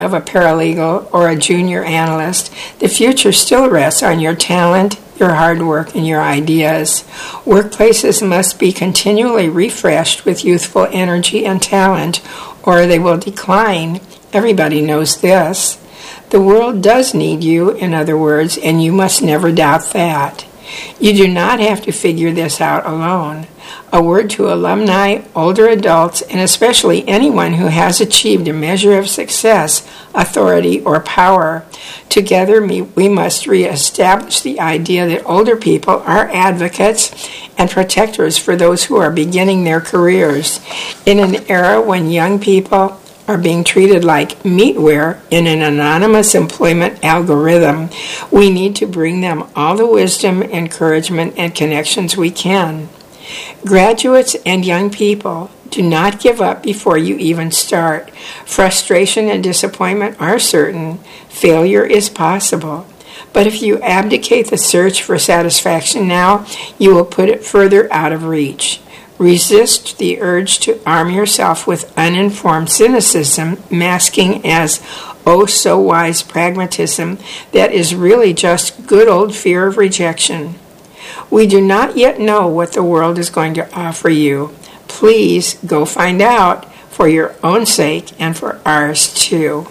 of a paralegal or a junior analyst, the future still rests on your talent, your hard work, and your ideas. Workplaces must be continually refreshed with youthful energy and talent, or they will decline. Everybody knows this. The world does need you, in other words, and you must never doubt that. You do not have to figure this out alone. A word to alumni, older adults, and especially anyone who has achieved a measure of success, authority, or power. Together, we must reestablish the idea that older people are advocates and protectors for those who are beginning their careers. In an era when young people are being treated like meatware in an anonymous employment algorithm, we need to bring them all the wisdom, encouragement, and connections we can. Graduates and young people, do not give up before you even start. Frustration and disappointment are certain. Failure is possible. But if you abdicate the search for satisfaction now, you will put it further out of reach. Resist the urge to arm yourself with uninformed cynicism, masking as oh-so-wise pragmatism that is really just good old fear of rejection. We do not yet know what the world is going to offer you. Please go find out for your own sake and for ours too.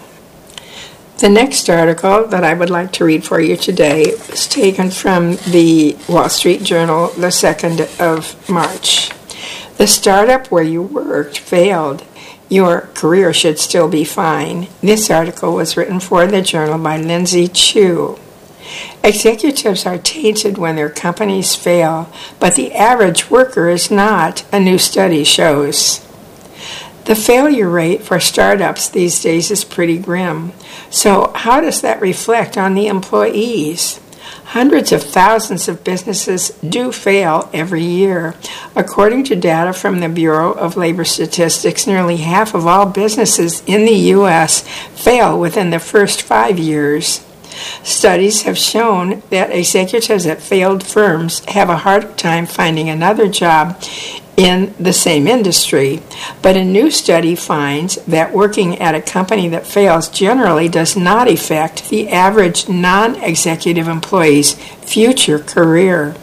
The next article that I would like to read for you today was taken from the Wall Street Journal, the 2nd of March. The startup where you worked failed. Your career should still be fine. This article was written for the Journal by Lindsay Chu. Executives are tainted when their companies fail, but the average worker is not, a new study shows. The failure rate for startups these days is pretty grim. So how does that reflect on the employees? Hundreds of thousands of businesses do fail every year. According to data from the Bureau of Labor Statistics, nearly half of all businesses in the U.S. fail within the first 5 years. Studies have shown that executives at failed firms have a harder time finding another job in the same industry, but a new study finds that working at a company that fails generally does not affect the average non-executive employee's future career.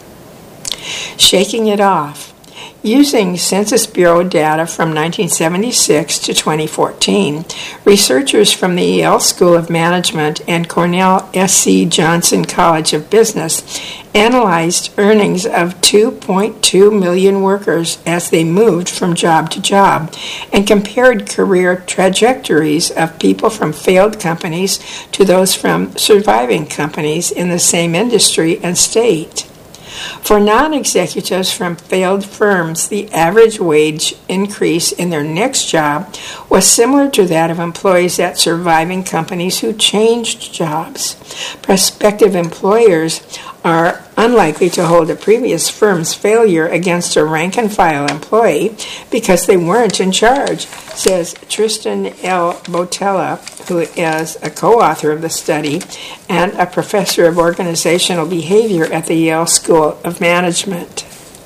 Shaking it off. Using Census Bureau data from 1976 to 2014, researchers from the Yale School of Management and Cornell S.C. Johnson College of Business analyzed earnings of 2.2 million workers as they moved from job to job and compared career trajectories of people from failed companies to those from surviving companies in the same industry and state. For non-executives from failed firms, the average wage increase in their next job was similar to that of employees at surviving companies who changed jobs. Prospective employers are unlikely to hold a previous firm's failure against a rank-and-file employee because they weren't in charge, says Tristan L. Botella, who is a co-author of the study and a professor of organizational behavior at the Yale School of Management.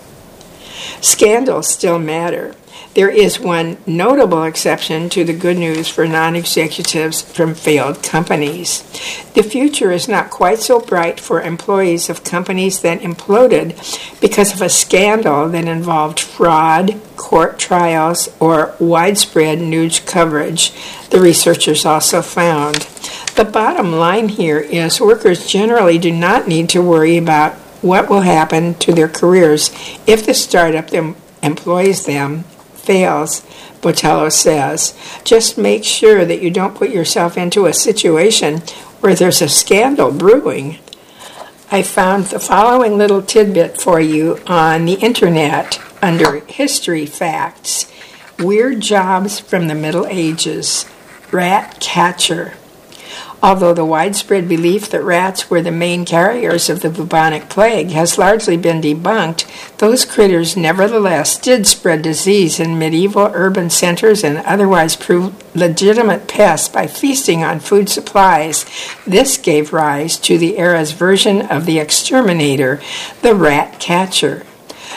Scandals still matter. There is one notable exception to the good news for non-executives from failed companies. The future is not quite so bright for employees of companies that imploded because of a scandal that involved fraud, court trials, or widespread news coverage, the researchers also found. The bottom line here is workers generally do not need to worry about what will happen to their careers if the startup that employs them fails, Botello says. Just make sure that you don't put yourself into a situation where there's a scandal brewing. I found the following little tidbit for you on the internet under History Facts. Weird jobs from the Middle Ages. Rat catcher. Although the widespread belief that rats were the main carriers of the bubonic plague has largely been debunked, those critters nevertheless did spread disease in medieval urban centers and otherwise proved legitimate pests by feasting on food supplies. This gave rise to the era's version of the exterminator, the rat catcher.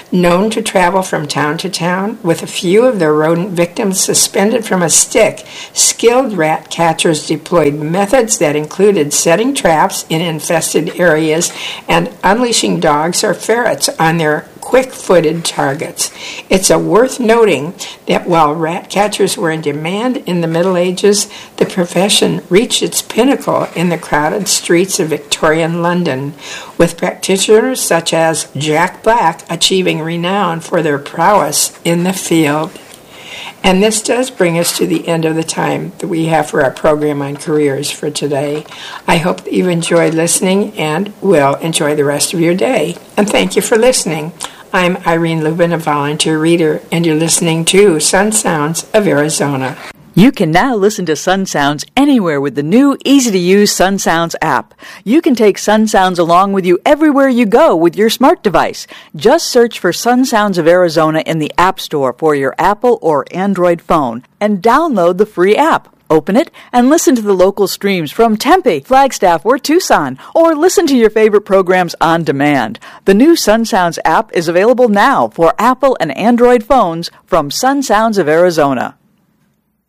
Known to travel from town to town with a few of their rodent victims suspended from a stick, skilled rat catchers deployed methods that included setting traps in infested areas and unleashing dogs or ferrets on their quick-footed targets. It's worth noting that while rat catchers were in demand in the Middle Ages, the profession reached its pinnacle in the crowded streets of Victorian London, with practitioners such as Jack Black achieving renown for their prowess in the field. And this does bring us to the end of the time that we have for our program on careers for today. I hope that you've enjoyed listening and will enjoy the rest of your day. And thank you for listening. I'm Irene Lubin, a volunteer reader, and you're listening to Sun Sounds of Arizona. You can now listen to Sun Sounds anywhere with the new, easy-to-use Sun Sounds app. You can take Sun Sounds along with you everywhere you go with your smart device. Just search for Sun Sounds of Arizona in the App Store for your Apple or Android phone and download the free app. Open it and listen to the local streams from Tempe, Flagstaff, or Tucson, or listen to your favorite programs on demand. The new Sun Sounds app is available now for Apple and Android phones from Sun Sounds of Arizona.